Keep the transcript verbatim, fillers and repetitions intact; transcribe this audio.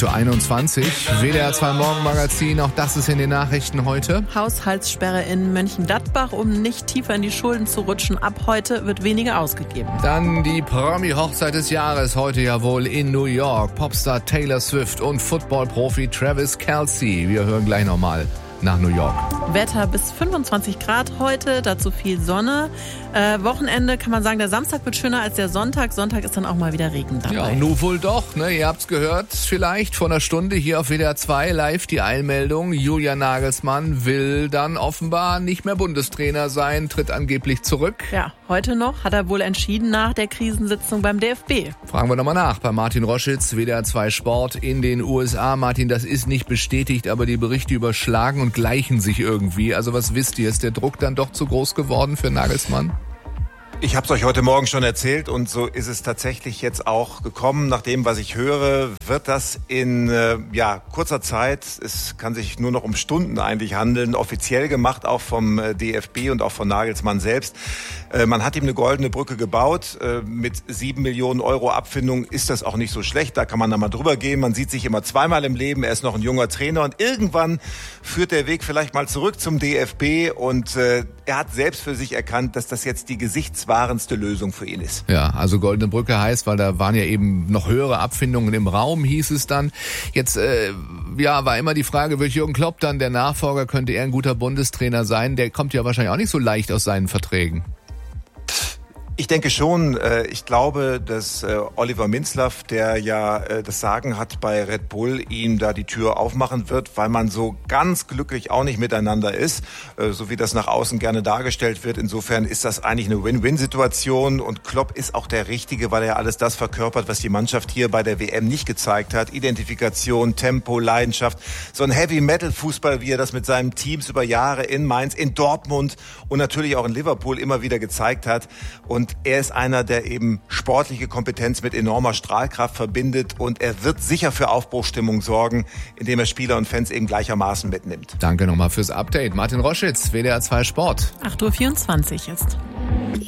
acht Uhr einundzwanzig. W D R zwei Morgenmagazin, auch das ist in den Nachrichten heute. Haushaltssperre in Mönchengladbach, um nicht tiefer in die Schulden zu rutschen. Ab heute wird weniger ausgegeben. Dann die Promi-Hochzeit des Jahres, heute ja wohl in New York. Popstar Taylor Swift und Football-Profi Travis Kelce. Wir hören gleich nochmal nach New York. Wetter bis fünfundzwanzig Grad heute, dazu viel Sonne. Äh, Wochenende kann man sagen, der Samstag wird schöner als der Sonntag. Sonntag ist dann auch mal wieder Regen dabei. Ja, nun wohl doch, ne? Ihr habt's gehört, vielleicht vor einer Stunde hier auf W D R zwei live die Eilmeldung. Julian Nagelsmann will dann offenbar nicht mehr Bundestrainer sein, tritt angeblich zurück. Ja, heute noch hat er wohl entschieden nach der Krisensitzung beim D F B. Fragen wir nochmal nach bei Martin Roschitz, W D R zwei Sport in den U S A. Martin, das ist nicht bestätigt, aber die Berichte überschlagen und gleichen sich irgendwie. Also was wisst ihr, ist der Druck dann doch zu groß geworden für Nagelsmann? Ich habe es euch heute Morgen schon erzählt und so ist es tatsächlich jetzt auch gekommen. Nach dem, was ich höre, wird das in äh, ja, kurzer Zeit, es kann sich nur noch um Stunden eigentlich handeln, offiziell gemacht, auch vom äh, D F B und auch von Nagelsmann selbst. Äh, man hat ihm eine goldene Brücke gebaut. Äh, mit sieben Millionen Euro Abfindung ist das auch nicht so schlecht. Da kann man dann mal drüber gehen. Man sieht sich immer zweimal im Leben. Er ist noch ein junger Trainer und irgendwann führt der Weg vielleicht mal zurück zum D F B und äh, er hat selbst für sich erkannt, dass das jetzt die gesichtswahrendste Lösung für ihn ist. Ja, also goldene Brücke heißt, weil da waren ja eben noch höhere Abfindungen im Raum, hieß es dann. Jetzt äh, ja, war immer die Frage, wird Jürgen Klopp dann der Nachfolger, könnte er ein guter Bundestrainer sein? Der kommt ja wahrscheinlich auch nicht so leicht aus seinen Verträgen. Ich denke schon. Ich glaube, dass Oliver Minzlaff, der ja das Sagen hat bei Red Bull, ihm da die Tür aufmachen wird, weil man so ganz glücklich auch nicht miteinander ist, so wie das nach außen gerne dargestellt wird. Insofern ist das eigentlich eine Win-Win-Situation und Klopp ist auch der Richtige, weil er alles das verkörpert, was die Mannschaft hier bei der W M nicht gezeigt hat. Identifikation, Tempo, Leidenschaft, so ein Heavy-Metal-Fußball, wie er das mit seinen Teams über Jahre in Mainz, in Dortmund und natürlich auch in Liverpool immer wieder gezeigt hat. Und Und er ist einer, der eben sportliche Kompetenz mit enormer Strahlkraft verbindet und er wird sicher für Aufbruchstimmung sorgen, indem er Spieler und Fans eben gleichermaßen mitnimmt. Danke nochmal fürs Update. Martin Roschitz, W D R zwei Sport. acht Uhr vierundzwanzig jetzt.